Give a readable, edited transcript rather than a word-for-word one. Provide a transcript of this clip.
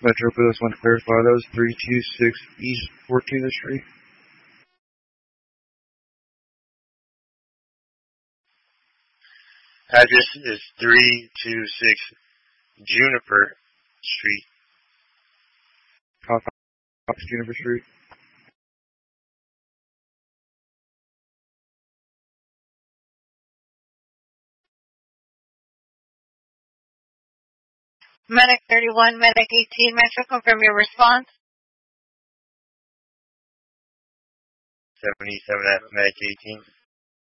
Metro Police want to clarify that was 326 East 14th Street. Address is 326 Juniper Street. Juniper Street. Medic 31, Medic 18, Metro, confirm your response. 77 at Medic 18.